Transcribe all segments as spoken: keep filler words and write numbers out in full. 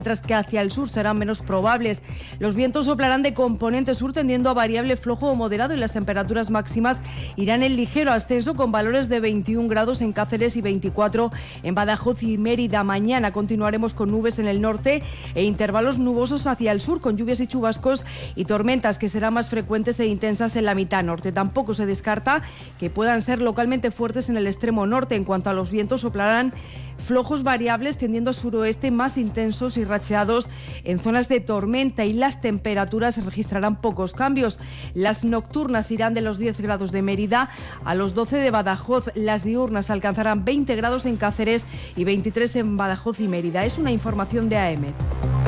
mientras que hacia el sur serán menos probables. Los vientos soplarán de componente sur tendiendo a variable flojo o moderado y las temperaturas máximas irán en ligero ascenso con valores de veintiún grados en Cáceres y veinticuatro en Badajoz y Mérida. Mañana continuaremos con nubes en el norte e intervalos nubosos hacia el sur con lluvias y chubascos y tormentas que serán más frecuentes e intensas en la mitad norte. Tampoco se descarta que puedan ser localmente fuertes en el extremo norte. En cuanto a los vientos, soplarán flojos variables tendiendo a suroeste, más intensos y racheados en zonas de tormenta, y las temperaturas registrarán pocos cambios. Las nocturnas irán de los diez grados de Mérida a los doce de Badajoz. Las diurnas alcanzarán veinte grados en Cáceres y veintitrés en Badajoz y Mérida. Es una información de A E M E T.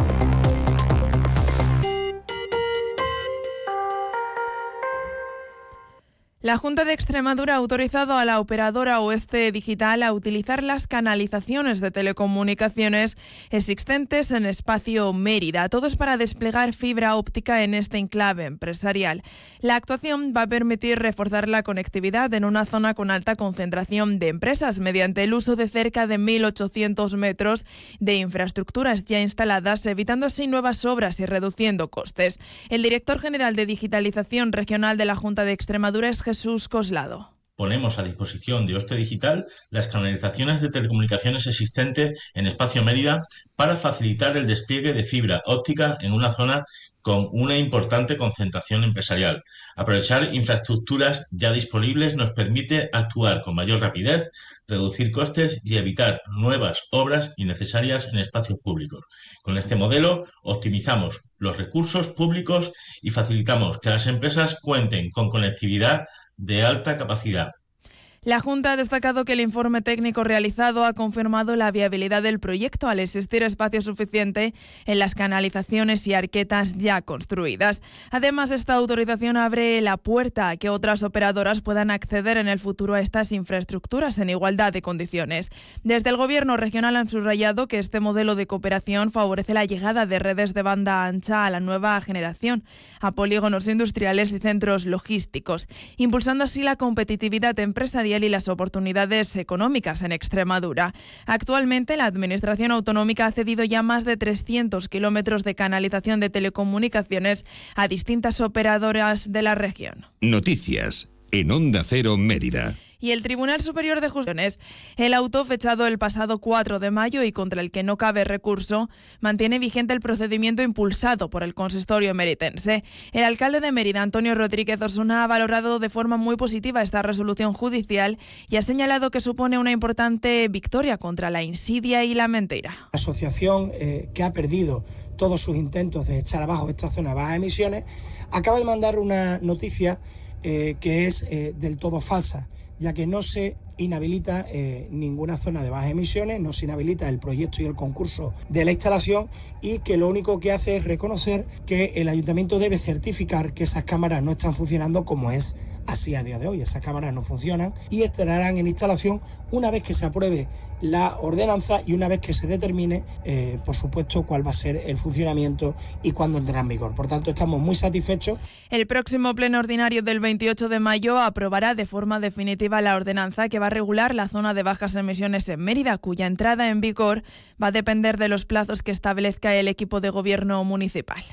La Junta de Extremadura ha autorizado a la operadora Oeste Digital a utilizar las canalizaciones de telecomunicaciones existentes en Espacio Mérida, todos para desplegar fibra óptica en este enclave empresarial. La actuación va a permitir reforzar la conectividad en una zona con alta concentración de empresas mediante el uso de cerca de mil ochocientos metros de infraestructuras ya instaladas, evitando así nuevas obras y reduciendo costes. El director general de Digitalización Regional de la Junta de Extremadura es Jesús Coslado. Ponemos a disposición de Oeste Digital las canalizaciones de telecomunicaciones existentes en Espacio Mérida para facilitar el despliegue de fibra óptica en una zona con una importante concentración empresarial. Aprovechar infraestructuras ya disponibles nos permite actuar con mayor rapidez, reducir costes y evitar nuevas obras innecesarias en espacios públicos. Con este modelo optimizamos los recursos públicos y facilitamos que las empresas cuenten con conectividad de alta capacidad. La Junta ha destacado que el informe técnico realizado ha confirmado la viabilidad del proyecto al existir espacio suficiente en las canalizaciones y arquetas ya construidas. Además, esta autorización abre la puerta a que otras operadoras puedan acceder en el futuro a estas infraestructuras en igualdad de condiciones. Desde el Gobierno regional han subrayado que este modelo de cooperación favorece la llegada de redes de banda ancha a la nueva generación, a polígonos industriales y centros logísticos, impulsando así la competitividad empresarial y las oportunidades económicas en Extremadura. Actualmente, la Administración Autonómica ha cedido ya más de trescientos kilómetros de canalización de telecomunicaciones a distintas operadoras de la región. Noticias en Onda Cero Mérida. Y el Tribunal Superior de Justicia, el auto fechado el pasado cuatro de mayo y contra el que no cabe recurso, mantiene vigente el procedimiento impulsado por el consistorio meritense. El alcalde de Mérida, Antonio Rodríguez Osuna, ha valorado de forma muy positiva esta resolución judicial y ha señalado que supone una importante victoria contra la insidia y la mentira. La asociación eh, que ha perdido todos sus intentos de echar abajo esta zona de bajas emisiones acaba de mandar una noticia eh, que es eh, del todo falsa, ya que no se inhabilita eh, ninguna zona de bajas emisiones, no se inhabilita el proyecto y el concurso de la instalación, y que lo único que hace es reconocer que el ayuntamiento debe certificar que esas cámaras no están funcionando como es así a día de hoy. Esas cámaras no funcionan y estarán en instalación una vez que se apruebe la ordenanza y una vez que se determine, eh, por supuesto, cuál va a ser el funcionamiento y cuándo entrará en vigor. Por tanto, estamos muy satisfechos. El próximo pleno ordinario del veintiocho de mayo aprobará de forma definitiva la ordenanza que va a regular la zona de bajas emisiones en Mérida, cuya entrada en vigor va a depender de los plazos que establezca el equipo de gobierno municipal.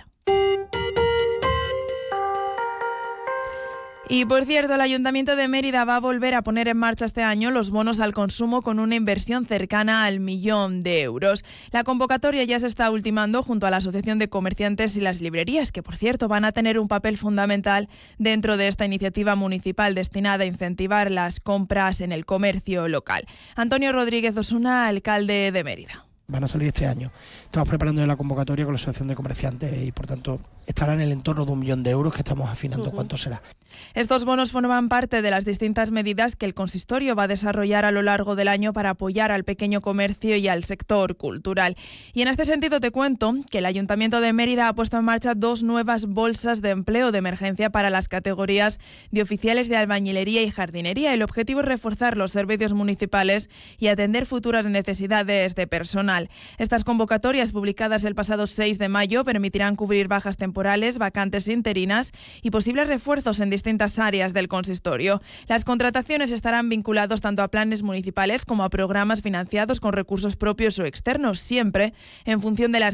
Y por cierto, el Ayuntamiento de Mérida va a volver a poner en marcha este año los bonos al consumo con una inversión cercana al millón de euros. La convocatoria ya se está ultimando junto a la Asociación de Comerciantes y las Librerías, que por cierto van a tener un papel fundamental dentro de esta iniciativa municipal destinada a incentivar las compras en el comercio local. Antonio Rodríguez Osuna, alcalde de Mérida. Van a salir este año. Estamos preparando la convocatoria con la Asociación de Comerciantes y, por tanto, estará en el entorno de un millón de euros, que estamos afinando uh-huh. cuánto será. Estos bonos forman parte de las distintas medidas que el consistorio va a desarrollar a lo largo del año para apoyar al pequeño comercio y al sector cultural. Y en este sentido te cuento que el Ayuntamiento de Mérida ha puesto en marcha dos nuevas bolsas de empleo de emergencia para las categorías de oficiales de albañilería y jardinería. El objetivo es reforzar los servicios municipales y atender futuras necesidades de personal. Estas convocatorias, publicadas el pasado seis de mayo, permitirán cubrir bajas temporales, vacantes interinas y posibles refuerzos en distintas áreas del consistorio. Las contrataciones estarán vinculados tanto a planes municipales como a programas financiados con recursos propios o externos, siempre en función de las